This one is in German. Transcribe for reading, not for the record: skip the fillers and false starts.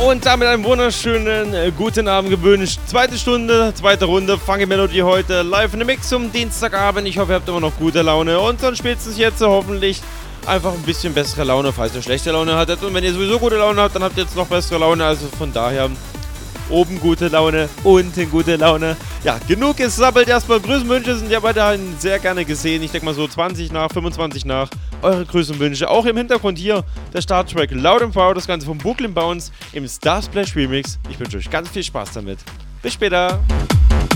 Und damit einen wunderschönen guten Abend gewünscht. Zweite Stunde, zweite Runde, Funky Melody heute live in the Mix zum Dienstagabend. Ich hoffe, ihr habt immer noch gute Laune und dann spätestens jetzt hoffentlich einfach ein bisschen bessere Laune, falls ihr schlechte Laune hattet. Und wenn ihr sowieso gute Laune habt, dann habt ihr jetzt noch bessere Laune. Also von daher oben gute Laune, unten gute Laune. Ja, genug gesabbelt. Erstmal Grüßenwünsche sind ja weiterhin sehr gerne gesehen. Ich denke mal so 20 nach, 25 nach. Eure Grüßenwünsche. Auch im Hintergrund hier der Starttrack Loud and Proud. Das Ganze vom Brooklyn Bounce im Starsplash Remix. Ich wünsche euch ganz viel Spaß damit. Bis später.